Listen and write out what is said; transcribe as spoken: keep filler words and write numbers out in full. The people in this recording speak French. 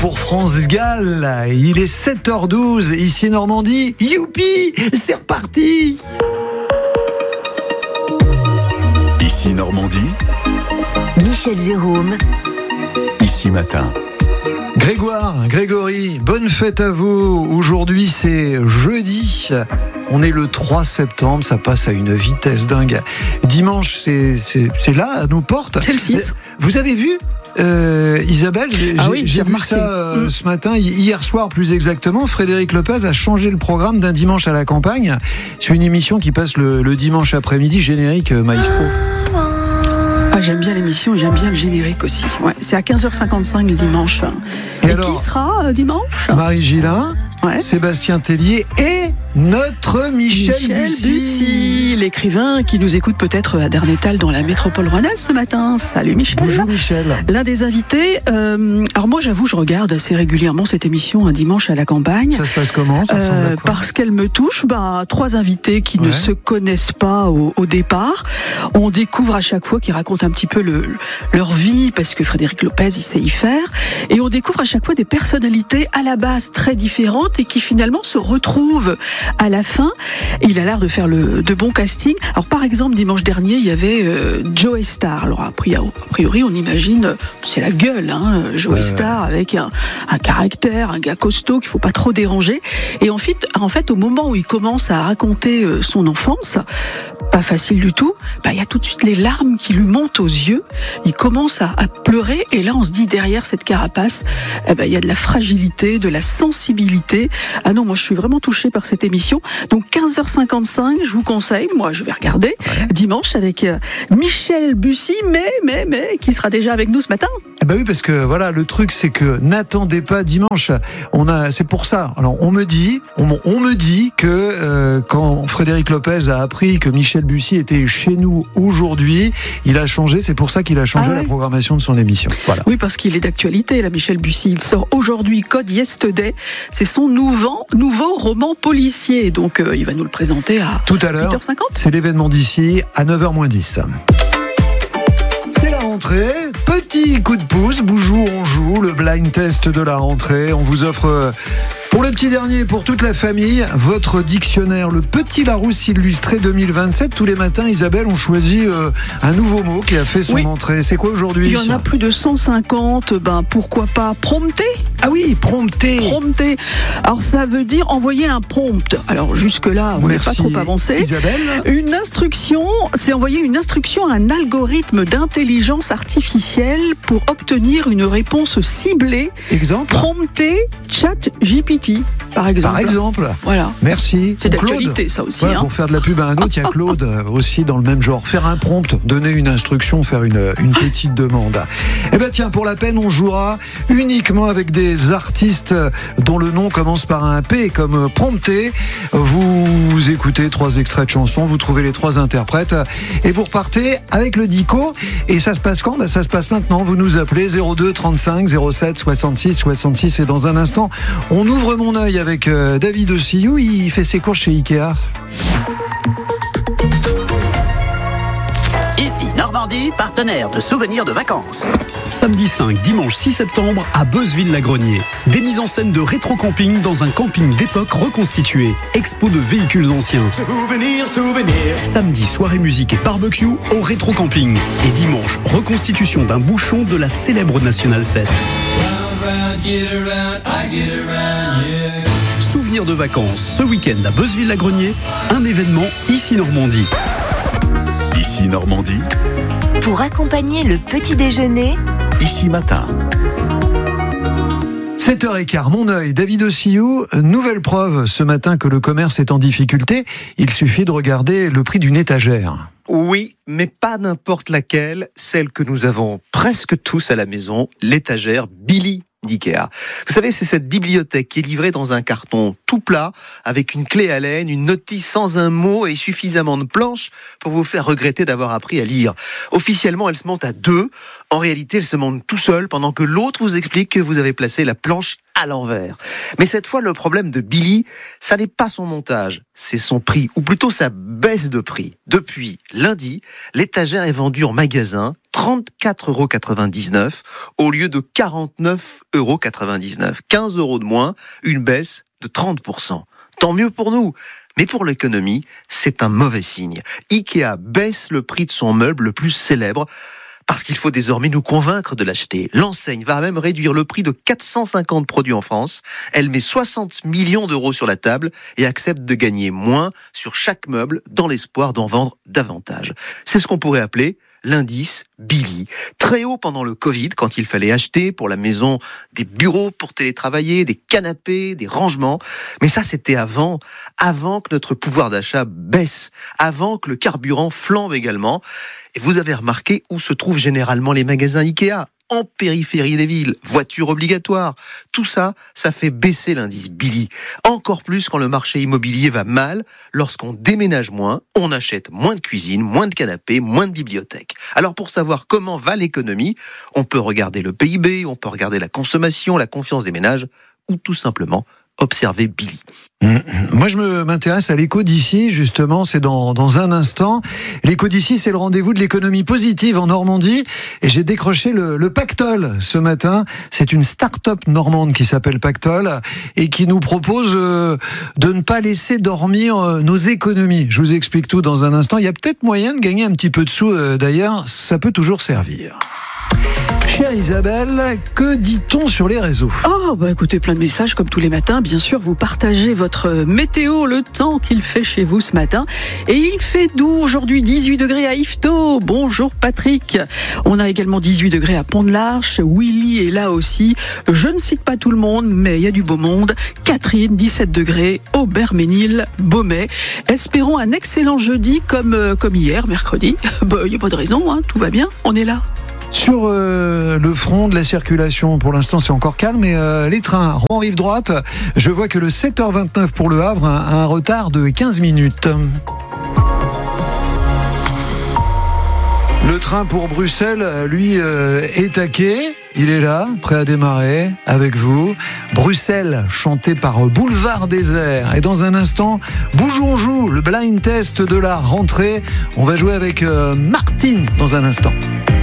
pour France Gall. Il est sept heures douze, ici Normandie. Youpi, c'est reparti. Ici Normandie. Michel Jérôme. Ici Matin. Grégoire, Grégory, bonne fête à vous. Aujourd'hui, c'est jeudi. On est le trois septembre, ça passe à une vitesse dingue. Dimanche, c'est, c'est, c'est là, à nos portes. C'est le six. Vous avez vu euh, Isabelle, j'ai, ah oui, j'ai, j'ai vu ça euh, mmh. ce matin, hier soir plus exactement. Frédéric Lopez a changé le programme d'un dimanche à la campagne. C'est une émission qui passe le, le dimanche après-midi, générique euh, maestro. Ah, j'aime bien l'émission, j'aime bien le générique aussi. Ouais, c'est à quinze heures cinquante-cinq le dimanche. Et, et alors, qui sera euh, dimanche ? Marie Gillin, ouais. Sébastien Tellier et notre Michel, Michel Bussy. Bussy, l'écrivain qui nous écoute peut-être à Darnétal dans la métropole rouennaise ce matin. Salut Michel. Bonjour Michel. L'un des invités. Euh, alors moi j'avoue, je regarde assez régulièrement cette émission un dimanche à la campagne. Ça se passe comment ? Ça ressemble à quoi ? Parce qu'elle me touche. Ben, trois invités qui ouais. ne se connaissent pas au, au départ. On découvre à chaque fois qu'ils racontent un petit peu le, leur vie, parce que Frédéric Lopez il sait y faire. Et on découvre à chaque fois des personnalités à la base très différentes et qui finalement se retrouvent à la fin. Et il a l'air de faire le, de bons castings. Alors par exemple, dimanche dernier, il y avait euh, Joey Starr. Alors a priori, a priori, on imagine, c'est la gueule, hein, Joey ouais, Starr, ouais. avec un, un caractère, un gars costaud qu'il faut pas trop déranger. Et en fait, en fait, au moment où il commence à raconter euh, son enfance, pas facile du tout, bah, il y a tout de suite les larmes qui lui montent aux yeux. Il commence à, à pleurer. Et là, on se dit, derrière cette carapace, eh ben, il y a de la fragilité, de la sensibilité. Ah non, moi, je suis vraiment touchée par cette émission. Donc, quinze heures cinquante-cinq, je vous conseille. Moi, je vais regarder ouais. dimanche avec euh, Michel Bussy, mais, mais, mais, qui sera déjà avec nous ce matin. Eh ben oui, parce que voilà, le truc, c'est que n'attendez pas dimanche. On a, c'est pour ça. Alors, on me dit, on, on me dit que euh, quand Frédéric Lopez a appris que Michel Bussy était chez nous aujourd'hui, il a changé. C'est pour ça qu'il a changé ah ouais. la programmation de son émission. Voilà. Oui, parce qu'il est d'actualité, là, Michel Bussy. Il sort aujourd'hui Code Yesterday. C'est son nouveau, nouveau roman policier. Donc, euh, il va nous le présenter à tout à l'heure. huit heures cinquante. C'est l'événement d'ici à neuf heures moins dix. C'est la rentrée, petit coup de pouce, Boujou, on joue, le blind test de la rentrée. On vous offre, pour le petit dernier, pour toute la famille, votre dictionnaire, le Petit Larousse illustré deux mille vingt-sept. Tous les matins, Isabelle, on choisit euh, un nouveau mot qui a fait son oui. entrée. C'est quoi aujourd'hui ? Il y en a plus de cent cinquante, ben pourquoi pas prompter ? Ah oui, prompter. Prompter. Alors ça veut dire envoyer un prompt. Alors jusque-là, on n'est pas trop avancé. Isabelle. Une instruction, c'est envoyer une instruction à un algorithme d'intelligence artificielle pour obtenir une réponse ciblée. Exemple. Prompter ChatGPT, par exemple. Par exemple. Voilà. Merci. C'est d'actualité, ça aussi. Ouais, hein. Pour faire de la pub à un autre, il y a Claude aussi dans le même genre. Faire un prompt, donner une instruction, faire une, une petite demande. Eh ben tiens, pour la peine, on jouera uniquement avec des artistes dont le nom commence par un P comme prompté. Vous écoutez trois extraits de chansons, vous trouvez les trois interprètes et vous repartez avec le dico. Et ça se passe quand ? Ben, ça se passe maintenant. Vous nous appelez zéro deux trente-cinq zéro sept soixante-six soixante-six et dans un instant, on ouvre mon œil avec euh, David Ossillou. Il fait ses courses chez Ikea. Ici Normandie, partenaire de souvenirs de vacances. Samedi cinq, dimanche six septembre à Beuzeville-Lagrenier. Des mises en scène de rétro-camping dans un camping d'époque reconstitué. Expo de véhicules anciens. Souvenir, souvenir. Samedi, soirée musique et barbecue au rétro-camping. Et dimanche, reconstitution d'un bouchon de la célèbre National sept. Round, get around, I get around, yeah. Souvenirs de vacances ce week-end à Beuzeville-Lagrenier. Un événement ici Normandie. Ici Normandie. Pour accompagner le petit déjeuner. Ici Matin. sept heures quinze, mon œil, David Ossillou, nouvelle preuve ce matin que le commerce est en difficulté. Il suffit de regarder le prix d'une étagère. Oui, mais pas n'importe laquelle, celle que nous avons presque tous à la maison, l'étagère Billy d'Ikea. Vous savez, c'est cette bibliothèque qui est livrée dans un carton tout plat, avec une clé à laine, une notice sans un mot et suffisamment de planches pour vous faire regretter d'avoir appris à lire. Officiellement, elle se monte à deux. En réalité, elle se monte tout seul pendant que l'autre vous explique que vous avez placé la planche à l'envers. Mais cette fois, le problème de Billy, ça n'est pas son montage, c'est son prix, ou plutôt sa baisse de prix. Depuis lundi, l'étagère est vendue en magasin trente-quatre euros quatre-vingt-dix-neuf au lieu de quarante-neuf euros quatre-vingt-dix-neuf. quinze euros de moins, une baisse de trente pour cent. Tant mieux pour nous. Mais pour l'économie, c'est un mauvais signe. Ikea baisse le prix de son meuble le plus célèbre parce qu'il faut désormais nous convaincre de l'acheter. L'enseigne va même réduire le prix de quatre cent cinquante produits en France. Elle met soixante millions d'euros sur la table et accepte de gagner moins sur chaque meuble dans l'espoir d'en vendre davantage. C'est ce qu'on pourrait appeler l'indice Billy. Très haut pendant le Covid, quand il fallait acheter pour la maison des bureaux pour télétravailler, des canapés, des rangements. Mais ça, c'était avant, avant que notre pouvoir d'achat baisse, avant que le carburant flambe également. Et vous avez remarqué où se trouvent généralement les magasins Ikea ? En périphérie des villes, voitures obligatoires. Tout ça, ça fait baisser l'indice Billy. Encore plus quand le marché immobilier va mal, lorsqu'on déménage moins, on achète moins de cuisine, moins de canapés, moins de bibliothèques. Alors pour savoir comment va l'économie, on peut regarder le P I B, on peut regarder la consommation, la confiance des ménages, ou tout simplement observer Billy. Moi, je me, m'intéresse à l'écho d'ici, justement, c'est dans, dans un instant. L'écho d'ici, c'est le rendez-vous de l'économie positive en Normandie. Et j'ai décroché le, le Pactole ce matin. C'est une start-up normande qui s'appelle Pactole et qui nous propose euh, de ne pas laisser dormir euh, nos économies. Je vous explique tout dans un instant. Il y a peut-être moyen de gagner un petit peu de sous, euh, d'ailleurs. Ça peut toujours servir. Chère Isabelle, que dit-on sur les réseaux ? Oh, bah écoutez, plein de messages comme tous les matins. Bien sûr, vous partagez votre météo, le temps qu'il fait chez vous ce matin. Et il fait doux aujourd'hui, dix-huit degrés à Yvetot. Bonjour Patrick. On a également dix-huit degrés à Pont-de-l'Arche. Willy est là aussi. Je ne cite pas tout le monde, mais il y a du beau monde. Catherine, dix-sept degrés. Auberménil, Beaumet. Espérons un excellent jeudi comme, euh, comme hier, mercredi. Bah, il n'y a pas de raison, hein, tout va bien. On est là. Sur euh, le front de la circulation, pour l'instant c'est encore calme, mais euh, les trains, Rouen rive droite, je vois que le sept heures vingt-neuf pour le Havre a un retard de quinze minutes. Le train pour Bruxelles, lui, euh, est taqué. Il est là, prêt à démarrer avec vous. Bruxelles, chanté par Boulevard Désert. Et dans un instant, Bougeons joue, le blind test de la rentrée. On va jouer avec euh, Martine dans un instant.